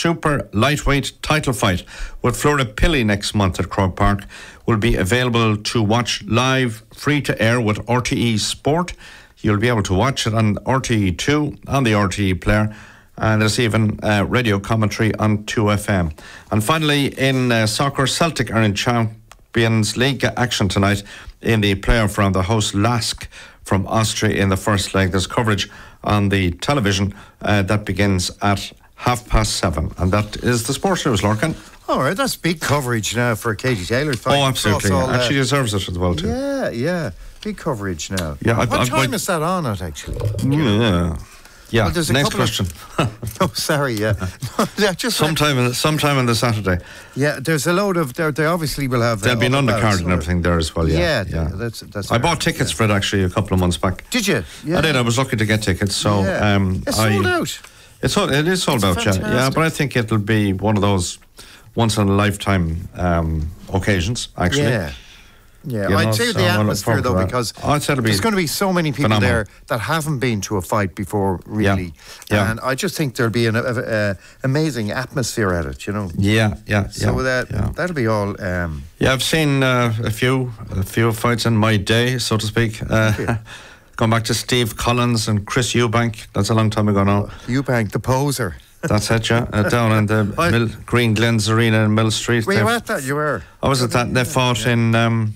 super lightweight title fight with Flora Pilley next month at Croke Park will be available to watch live, free to air with RTE Sport. You'll be able to watch it on RTE2, on the RTE player, and there's even radio commentary on 2FM. And finally, in soccer, Celtic are in Champions League action tonight in the playoff round. The host LASK from Austria in the first leg. There's coverage on the television that begins at 7:30, and that is the sports news, Lorcan. All right, that's big coverage now for Katie Taylor. Oh, absolutely. And she deserves it as well, too. Yeah. Big coverage now. Yeah, what time is that on at, actually? Yeah. Well, there's a next couple question. Oh, sorry, yeah. Just sometime on the Saturday. Yeah, there's a load of... They obviously will have... There'll be an undercard and everything there as well, yeah. That's I bought tickets for it, actually, a couple of months back. Did you? Yeah. I did. I was lucky to get tickets, so... It's sold out. It is sold out, yeah. Yeah, but I think it'll be one of those once-in-a-lifetime occasions, actually. Yeah, I'd say the atmosphere, though, because there's going to be so many people there that haven't been to a fight before, really. Yeah. And I just think there'll be an amazing atmosphere at it, you know. Yeah. So that'll be all... I've seen a few fights in my day, so to speak. Going back to Steve Collins and Chris Eubank. That's a long time ago now. Eubank, the poser. That's it, yeah. Down in the Green Glens Arena in Mill Street. Were you at that? You were? I was at that. They fought in...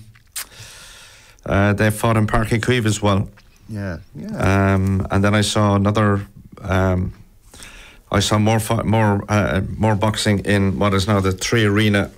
they fought in Páirc Uí Chaoimh as well. Yeah. And then I saw another. I saw more boxing in what is now the 3 Arena,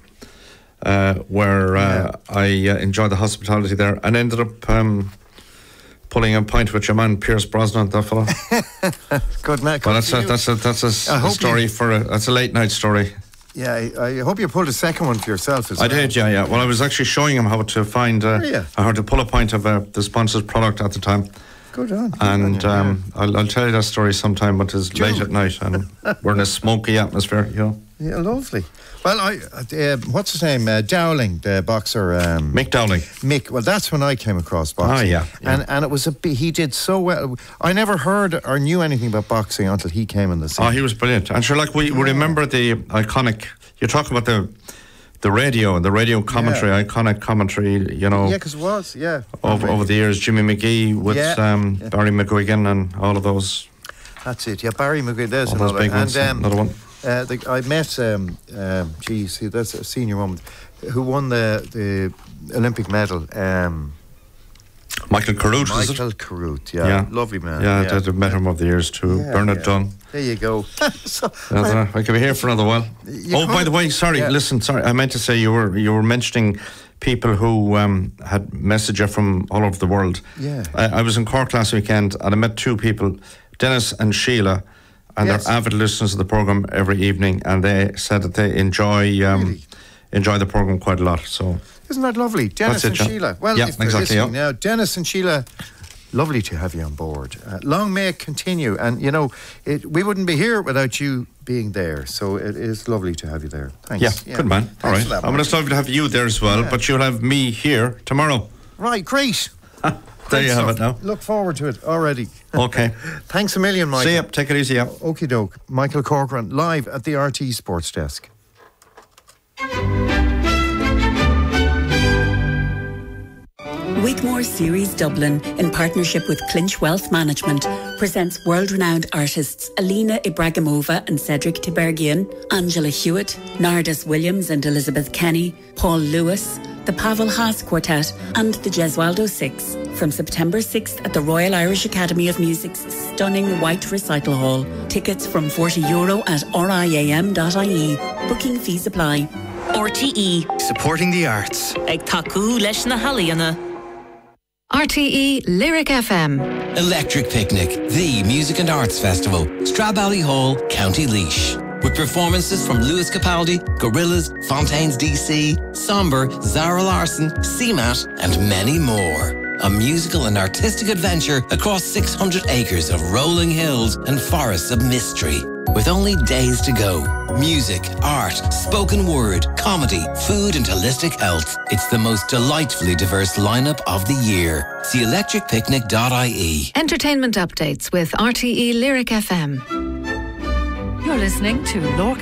where I enjoyed the hospitality there, and ended up pulling a pint with your man Pierce Brosnan, that fella. Good man. Well, that's a story that's a late night story. Yeah, I hope you pulled a second one for yourself as well. I did, yeah. Well, I was actually showing him how to find, how to pull a pint of the sponsored product at the time. Good on. And I'll tell you that story sometime, but it's late at night and we're in a smoky atmosphere, you know. Yeah, lovely. Well, what's his name? Dowling, the boxer. Mick Dowling. Mick. Well, that's when I came across boxing. Oh, yeah. And it was he did so well. I never heard or knew anything about boxing until he came in the scene. Oh, he was brilliant. And sure, like we remember the iconic. You talk about the radio and the radio commentary, iconic commentary. You know. Yeah, because it was. Yeah. Over the years, Jimmy McGee with Barry McGuigan and all of those. That's it. Yeah, Barry McGuigan. There's all those big ones. Another one. I met, that's a senior woman who won the Olympic medal. Michael Carruth, is it? Michael Carruth, yeah. Lovely man. Yeah, I met him over the years too. Bernard Dunn. There you go. I could be here for another while. By the way, sorry, listen, I meant to say you were mentioning people who had messaged you from all over the world. Yeah. I was in Cork last weekend and I met 2 people, Dennis and Sheila. And they're avid listeners of the programme every evening, and they said that they enjoy the programme quite a lot. So isn't that lovely, Dennis and Sheila? Well, if they're listening now, Dennis and Sheila, lovely to have you on board. Long may it continue, and you know, we wouldn't be here without you being there. So it is lovely to have you there. Thanks. Yeah, good man. All right, I mean, it's lovely to have you there as well, but you'll have me here tomorrow. Right, great. There you have it now. Look forward to it already. Okay. Thanks a million, Michael. See you. Take it easy. Okie doke. Michael Corcoran, live at the RT Sports Desk. Wigmore Series Dublin, in partnership with Clinch Wealth Management, presents world-renowned artists Alina Ibragimova and Cedric Tibergian, Angela Hewitt, Nardis Williams and Elizabeth Kenny, Paul Lewis, the Pavel Haas Quartet and the Gesualdo Six from September 6th at the Royal Irish Academy of Music's stunning White Recital Hall. Tickets from €40 at riam.ie. Booking fees apply. RTE. Supporting the arts. Ag taku leis na halaíonna. RTE Lyric FM. Electric Picnic, the music and arts festival. Stradbally Hall, County Laois. With performances from Lewis Capaldi, Gorillaz, Fontaines DC, Somber, Zara Larsson, CMAT, and many more. A musical and artistic adventure across 600 acres of rolling hills and forests of mystery. With only days to go. Music, art, spoken word, comedy, food and holistic health. It's the most delightfully diverse lineup of the year. See electricpicnic.ie. Entertainment updates with RTE Lyric FM. You're listening to Lorcan